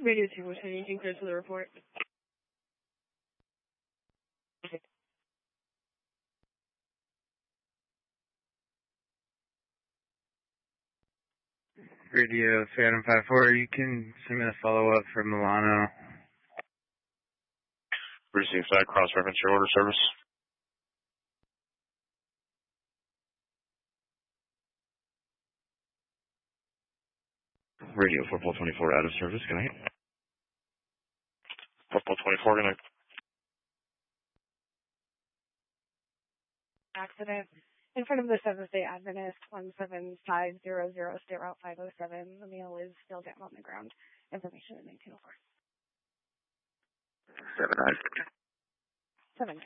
Radio 2, what's your clear to the report? Radio Phantom 5-4, you can submit a follow-up for Milano. Received that, cross-reference your order service. Radio 4-24 out of service, good night. 4-24, good night. Accident in front of the Seventh-day Adventist, 17500, State Route 507. The male is still down on the ground. Information at 1904. 7-9.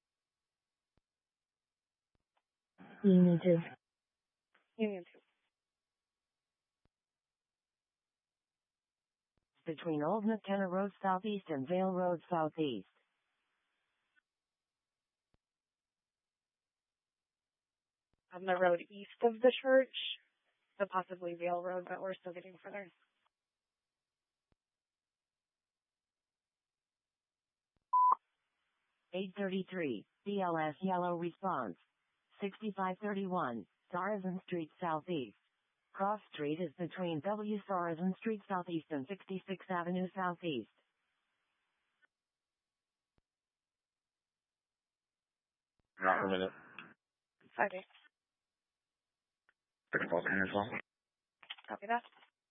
7-9. Union 2. Union 2. Between Old McKenna Road Southeast and Vale Road Southeast. On the road east of the church, so possibly Vale Road, but we're still getting further. (8:33) BLS Yellow response. 6531 Sarazan Street Southeast. Cross Street is between W. Sarazan Street Southeast and 66th Avenue Southeast. Not per minute. 5-8. Second call 10 as well. Copy that.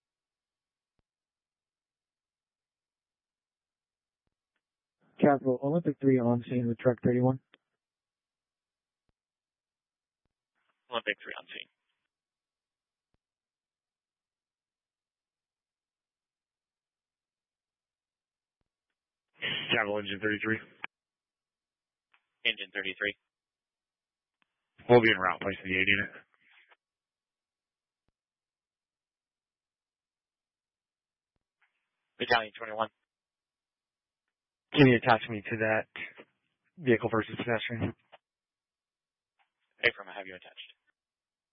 Capital Olympic 3 on scene with truck 31. Olympic 3 on scene. Capital Engine 33. Engine 33. We'll be en route, place the 8 unit. Battalion 21. Can you attach me to that vehicle versus pedestrian? Affirm, I have you attached.